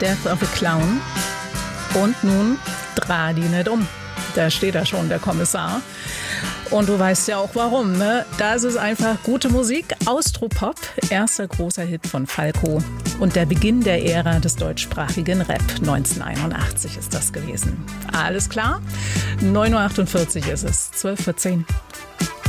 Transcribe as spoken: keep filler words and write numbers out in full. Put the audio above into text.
Death of a Clown. Und nun dreh die nicht um. Da steht da schon, der Kommissar. Und du weißt ja auch warum, ne? Das ist einfach gute Musik, Austropop, erster großer Hit von Falco und der Beginn der Ära des deutschsprachigen Rap. neunzehnhunderteinundachtzig ist das gewesen. Alles klar? neun Uhr achtundvierzig ist es, zwölf vor zehn.